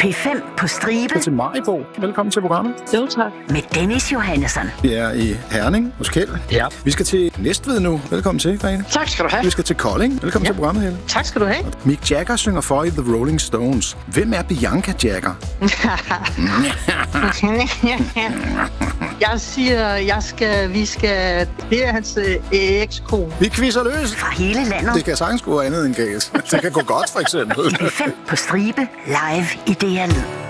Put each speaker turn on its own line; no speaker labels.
P5 på stribe.
Til Maribo. Velkommen til programmet.
Jo, tak.
Med Dennis Johannesson.
Vi er i Herning hos Kjeld.
Ja.
Vi skal til Næstved nu. Velkommen til, Grete.
Tak skal du have.
Vi skal til Kolding. Velkommen til programmet, Helle.
Tak skal du have.
Mick Jagger synger for i The Rolling Stones. Hvem er Bianca Jagger?
Jeg siger, vi skal... Det er hans ekskone.
Vi quizzer løs.
Fra hele landet.
Det kan sagtens gå andet end galt. Det kan gå godt, for eksempel.
P5 på stribe. Live i DR Lyd.